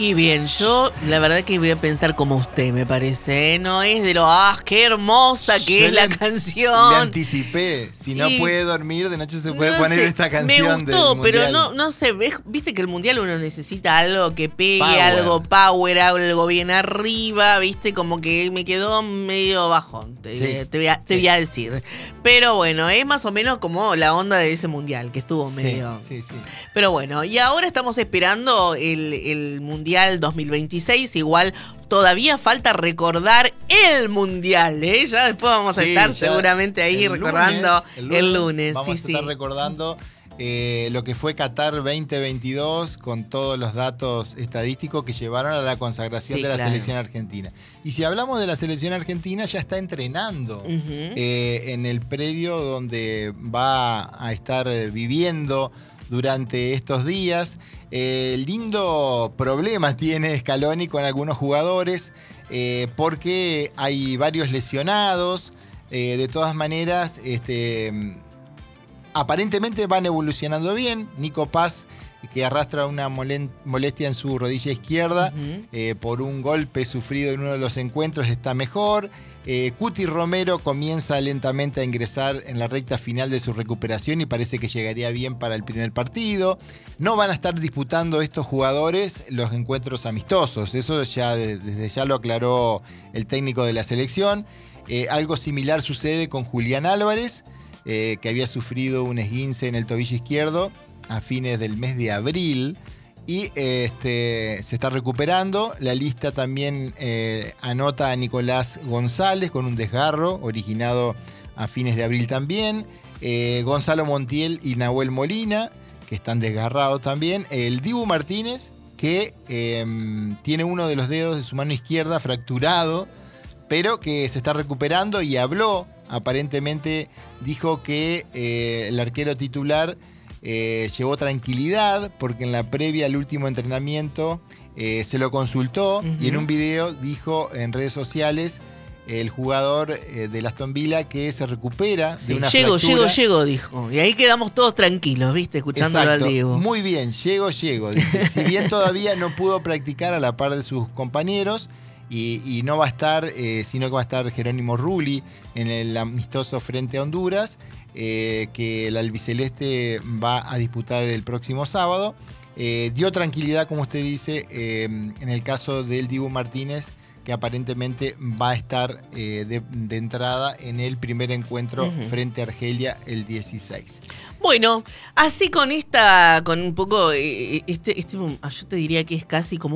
Y bien, yo la verdad que voy a pensar como usted, me parece, ¿eh? No es de lo, qué hermosa que Yo es la Le canción. anticipé, si no Y puede dormir, de noche se puede no poner sé, esta me canción del gustó, pero Mundial. no sé, viste que el mundial uno necesita algo que pegue, Power. algo power, algo bien arriba, viste, como que me quedó medio bajón, Sí, te voy sí. a decir. Pero bueno, es más o menos como la onda de ese mundial, que estuvo Sí, medio... sí, sí. Pero bueno, y ahora estamos esperando el Mundial 2026. Igual todavía falta recordar el Mundial, ¿eh? Ya después vamos a Sí, estar ya seguramente ahí recordando el lunes. vamos Sí, a estar sí. recordando lo que fue Qatar 2022 con todos los datos estadísticos que llevaron a la consagración Sí, de la claro. selección argentina. Y si hablamos de la selección argentina, ya está entrenando Ujú. en el predio donde va a estar viviendo durante estos días. Lindo problema tiene Scaloni con algunos jugadores porque hay varios lesionados. De todas maneras, aparentemente van evolucionando bien. Nico Paz, que arrastra una molestia en su rodilla izquierda por un golpe sufrido en uno de los encuentros, está mejor. Cuti Romero comienza lentamente a ingresar en la recta final de su recuperación y parece que llegaría bien para el primer partido. No van a estar disputando estos jugadores los encuentros amistosos, eso ya desde ya lo aclaró el técnico de la selección. Algo similar sucede con Julián Álvarez, que había sufrido un esguince en el tobillo izquierdo a fines del mes de abril y se está recuperando. La lista también anota a Nicolás González con un desgarro originado a fines de abril también. Gonzalo Montiel y Nahuel Molina, que están desgarrados también. El Dibu Martínez, que tiene uno de los dedos de su mano izquierda fracturado, pero que se está recuperando y habló. Aparentemente dijo que el arquero titular llevó tranquilidad porque en la previa al último entrenamiento se lo consultó y en un video dijo en redes sociales el jugador del Aston Villa que se recupera de una fractura. Llego, dijo. Y ahí quedamos todos tranquilos, ¿viste? Escuchándolo al Diego. Muy bien, llego. Dice, si bien todavía no pudo practicar a la par de sus compañeros, y no va a estar, sino que va a estar Jerónimo Rulli en el amistoso frente a Honduras, que el albiceleste va a disputar el próximo sábado. Dio tranquilidad, como usted dice, en el caso del Dibu Martínez, que aparentemente va a estar de entrada en el primer encuentro frente a Argelia el 16. Bueno, así con un poco, yo te diría que es casi como